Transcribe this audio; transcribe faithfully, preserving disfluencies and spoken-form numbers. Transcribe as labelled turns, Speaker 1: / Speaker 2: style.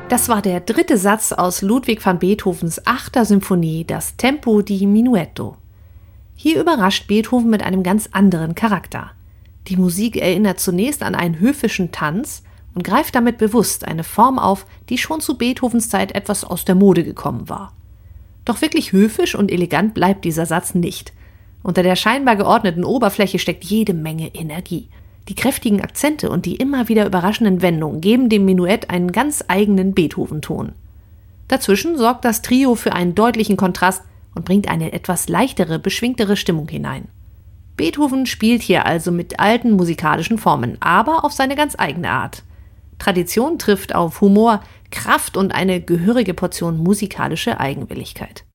Speaker 1: Das war der dritte Satz aus Ludwig van Beethovens achter Symphonie, das Tempo di Minuetto. Hier überrascht Beethoven mit einem ganz anderen Charakter. Die Musik erinnert zunächst an einen höfischen Tanz und greift damit bewusst eine Form auf, die schon zu Beethovens Zeit etwas aus der Mode gekommen war. Doch wirklich höfisch und elegant bleibt dieser Satz nicht. Unter der scheinbar geordneten Oberfläche steckt jede Menge Energie. Die kräftigen Akzente und die immer wieder überraschenden Wendungen geben dem Menuett einen ganz eigenen Beethoven-Ton. Dazwischen sorgt das Trio für einen deutlichen Kontrast und bringt eine etwas leichtere, beschwingtere Stimmung hinein. Beethoven spielt hier also mit alten musikalischen Formen, aber auf seine ganz eigene Art. Tradition trifft auf Humor, Kraft und eine gehörige Portion musikalische Eigenwilligkeit.